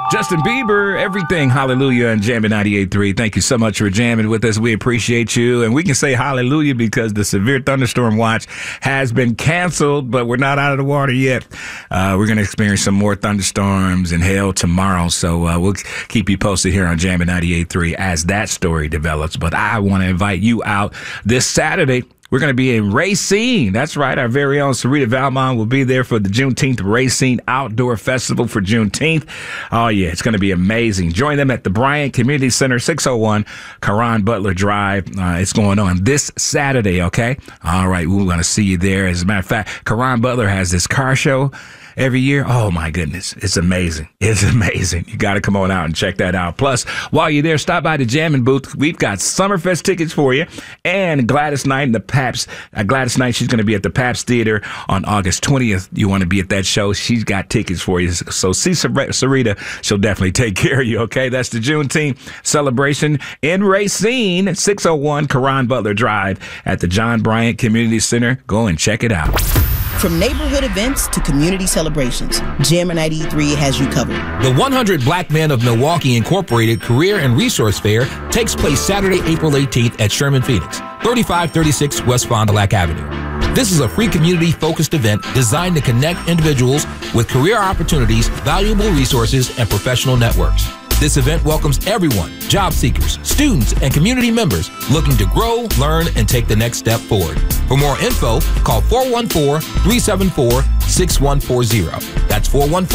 Justin Bieber, everything, hallelujah, and jamming 98.3. Thank you so much for jamming with us. We appreciate you. And we can say hallelujah because the severe thunderstorm watch has been canceled, but we're not out of the water yet. We're going to experience some more thunderstorms and hail tomorrow. So we'll keep you posted here on jamming 98.3 as that story develops. But I want to invite you out this Saturday. We're going to be in Racine. That's right. Our very own Sarita Valmont will be there for the Juneteenth Racine Outdoor Festival for Juneteenth. Oh, yeah, it's going to be amazing. Join them at the Bryant Community Center, 601 Karan Butler Drive. It's going on this Saturday, okay? All right, we're going to see you there. As a matter of fact, Karan Butler has this car show every year. Oh, my goodness. It's amazing. It's amazing. You got to come on out and check that out. Plus, while you're there, stop by the Jammin' Booth. We've got Summerfest tickets for you and Gladys Knight and the Paps. Gladys Knight, she's going to be at the Paps Theater on August 20th. You want to be at that show? She's got tickets for you. So see Sarita. She'll definitely take care of you, okay? That's the Juneteenth celebration in Racine, 601 Karan Butler Drive at the John Bryant Community Center. Go and check it out. From neighborhood events to community celebrations, Jammin' 93 has you covered. The 100 Black Men of Milwaukee Incorporated Career and Resource Fair takes place Saturday, April 18th at Sherman Phoenix, 3536 West Fond du Lac Avenue. This is a free community-focused event designed to connect individuals with career opportunities, valuable resources, and professional networks. This event welcomes everyone, job seekers, students, and community members looking to grow, learn, and take the next step forward. For more info, call 414-374-6140. That's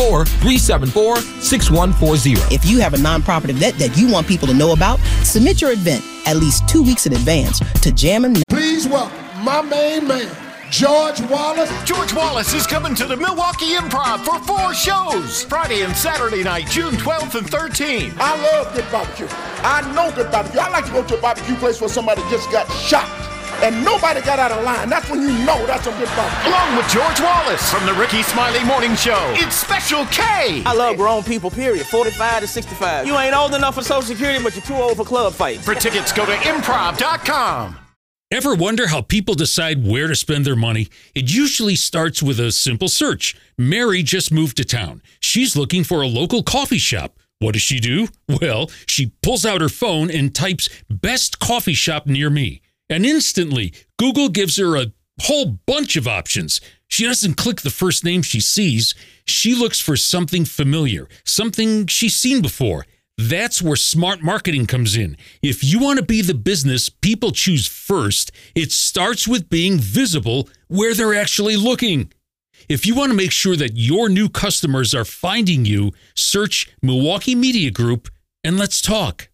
414-374-6140. If you have a nonprofit event that you want people to know about, submit your event at least 2 weeks in advance to Jammin'. Please welcome my main man, George Wallace. George Wallace is coming to the Milwaukee Improv for 4 shows. Friday and Saturday night, June 12th and 13th. I love good barbecue. I know good barbecue. I like to go to a barbecue place where somebody just got shot and nobody got out of line. That's when you know that's a good barbecue. Along with George Wallace from the Ricky Smiley Morning Show, it's Special K. I love grown people, period. 45 to 65. You ain't old enough for Social Security, but you're too old for club fights. For tickets, go to improv.com. Ever wonder how people decide where to spend their money? It usually starts with a simple search. Mary just moved to town. She's looking for a local coffee shop. What does she do? Well, she pulls out her phone and types "best coffee shop near me." And instantly, Google gives her a whole bunch of options. She doesn't click the first name she sees. She looks for something familiar, something she's seen before. That's where smart marketing comes in. If you want to be the business people choose first, it starts with being visible where they're actually looking. If you want to make sure that your new customers are finding you, search Milwaukee Media Group and let's talk.